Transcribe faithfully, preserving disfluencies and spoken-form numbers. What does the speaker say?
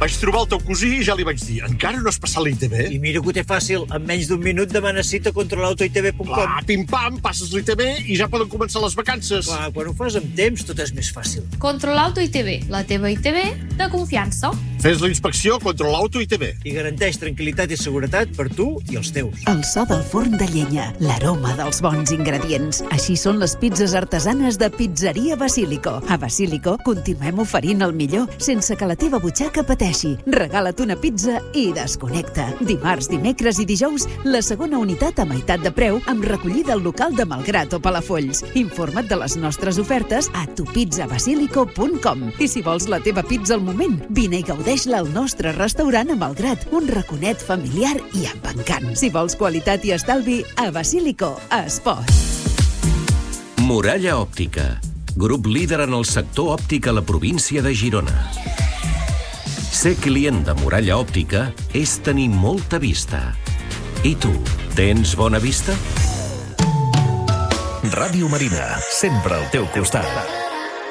Vaig trobar el teu cosí i ja li vaig dir, encara no has passat l'I T B? I mira que ho té fàcil. En menys d'un minut demana cita contra l'auto i te be punt com. Clar, pim-pam, passes l'I T B i ja poden començar les vacances. Clar, quan ho fas amb temps, tot és més fàcil. Controlauto I T B, la teva I T B de confiança. Fes la inspecció contra l'auto I T B. I garanteix tranquil·litat i seguretat per tu i els teus. El so del forn de llenya, l'aroma dels bons ingredients. Així són les pizzas artesanes de Pizzeria Basílico. A Basílico continuem oferint el millor sense que la teva butxaca pateixi. Regala't una pizza i desconnecta. Dimarts, dimecres i dijous, la segona unitat a meitat de preu amb recollida al local de Malgrat o Palafolls. Informa't de les nostres ofertes a tu pizza basilico punt com. I si vols la teva pizza al moment, vine i gaudeix-la al nostre restaurant a Malgrat, un raconet familiar i amb encant. Si vols qualitat i estalvi, a Basílico es pot. Muralla Òptica, grup líder en el sector òptic a la província de Girona. Ser client de Muralla Òptica és tenir molta vista. I tu, tens bona vista? Ràdio Marina, sempre al teu costat.